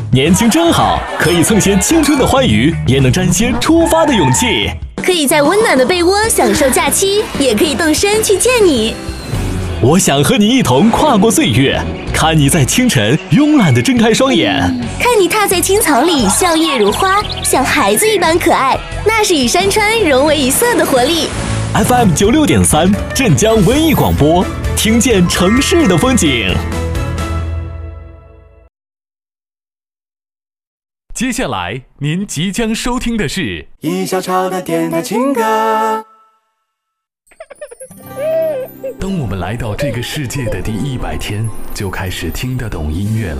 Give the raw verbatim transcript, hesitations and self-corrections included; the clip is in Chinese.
年轻真好，可以蹭些青春的欢愉，也能沾些出发的勇气。 可以在温暖的被窝享受假期，也可以动身去见你。 我想和你一同跨过岁月，看你在清晨慵懒地睁开双眼， 看你踏在青草里笑靥如花，像孩子一般可爱，那是与山川融为一色的活力。 F M 九六点三，镇江文艺广播，听见城市的风景。接下来您即将收听的是一小潮的电台情歌。 当我们来到这个世界的第一百天，就开始听得懂音乐了。